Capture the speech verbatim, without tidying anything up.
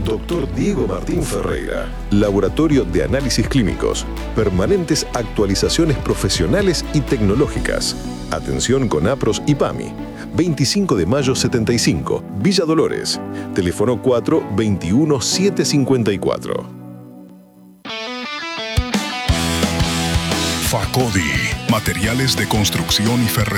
doctor Diego Martín Ferreira. Laboratorio de Análisis Clínicos. Permanentes actualizaciones profesionales y tecnológicas. Atención con APROS y PAMI. veinticinco de mayo setenta y cinco, Villa Dolores. Teléfono cuatro veintiuno setecientos cincuenta y cuatro. Facodi, materiales de construcción y ferretería.